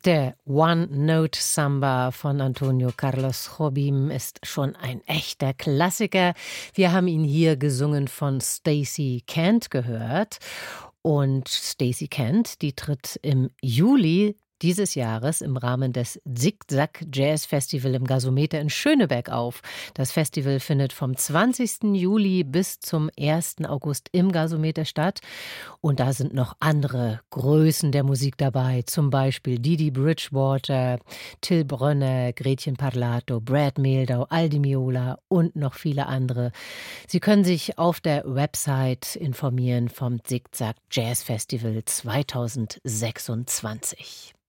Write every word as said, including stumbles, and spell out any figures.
Der One-Note Samba von Antonio Carlos Jobim ist schon ein echter Klassiker. Wir haben ihn hier gesungen von Stacey Kent gehört. Und Stacey Kent, die tritt im Juli dieses Jahres im Rahmen des Zick-Zack Jazz Festival im Gasometer in Schöneberg auf. Das Festival findet vom zwanzigsten Juli bis zum ersten August im Gasometer statt. Und da sind noch andere Größen der Musik dabei, zum Beispiel Didi Bridgewater, Till Brönner, Gretchen Parlato, Brad Mehldau, Aldi Meola und noch viele andere. Sie können sich auf der Website informieren vom Zick-Zack Jazz Festival zweitausendsechsundzwanzig.